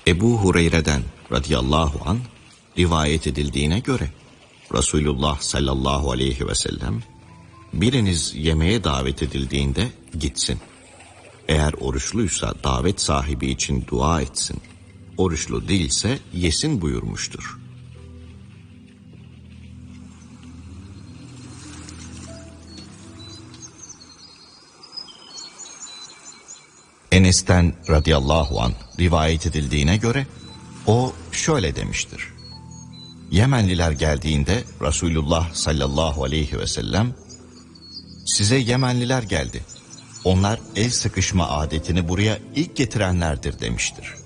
Ebu Hureyre'den radıyallahu anh rivayet edildiğine göre Resulullah sallallahu aleyhi ve sellem biriniz yemeğe davet edildiğinde gitsin. Eğer oruçluysa davet sahibi için dua etsin. Oruçlu değilse yesin buyurmuştur. Enes'ten radıyallahu anh rivayet edildiğine göre o şöyle demiştir. Yemenliler geldiğinde Resulullah sallallahu aleyhi ve sellem size Yemenliler geldi. Onlar el sıkışma adetini buraya ilk getirenlerdir demiştir.